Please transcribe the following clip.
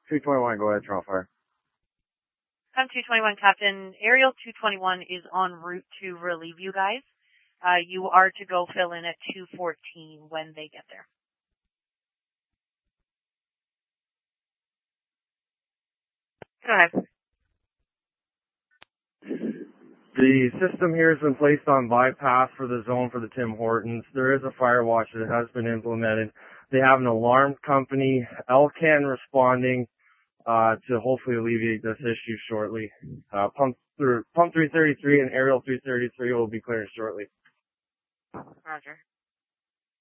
221, go ahead, trial fire. I'm 221, Captain. Aerial 221 is en route to relieve you guys. You are to go fill in at 214 when they get there. Go ahead. The system here has been placed on bypass for the zone for the Tim Hortons. There is a fire watch that has been implemented. They have an alarm company, LCAN responding to hopefully alleviate this issue shortly. Pump 333 and Aerial 333 will be clearing shortly. Roger.